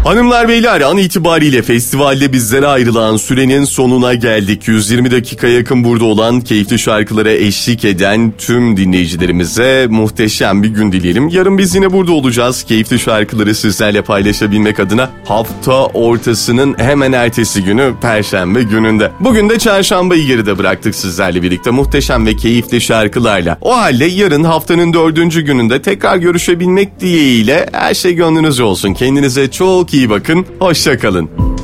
Hanımlar beyler, an itibariyle festivalde bizlere ayrılan sürenin sonuna geldik. 120 dakika yakın burada olan, keyifli şarkılara eşlik eden tüm dinleyicilerimize muhteşem bir gün dileyelim. Yarın biz yine burada olacağız. Keyifli şarkıları sizlerle paylaşabilmek adına hafta ortasının hemen ertesi günü Perşembe gününde. Bugün de Çarşambayı geride bıraktık sizlerle birlikte muhteşem ve keyifli şarkılarla. O halde yarın haftanın 4. gününde tekrar görüşebilmek dileğiyle her şey gönlünüzce olsun. Kendinize çok iyi bakın. Hoşça kalın.